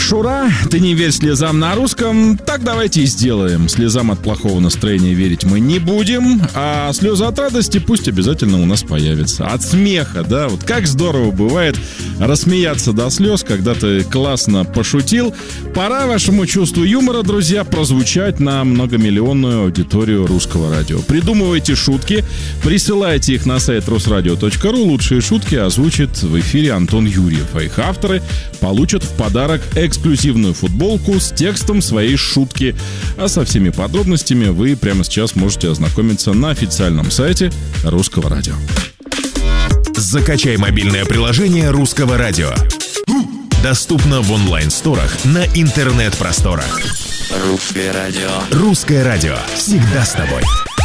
Шура, ты не верь слезам на русском, так давайте и сделаем. Слезам от плохого настроения верить мы не будем, а слезы от радости пусть обязательно у нас появятся. От смеха, да, вот как здорово бывает рассмеяться до слез, когда ты классно пошутил. Пора вашему чувству юмора, друзья, прозвучать на многомиллионную аудиторию русского радио. Придумывайте шутки, присылайте их на сайт rusradio.ru. Лучшие шутки озвучит в эфире Антон Юрьев, а их авторы получат в подарок эксклюзивную футболку с текстом своей шутки. А со всеми подробностями вы прямо сейчас можете ознакомиться на официальном сайте Русского радио. Закачай мобильное приложение Русского радио. Доступно в онлайн-сторах на интернет-просторах. Русское радио. Русское радио. Всегда с тобой.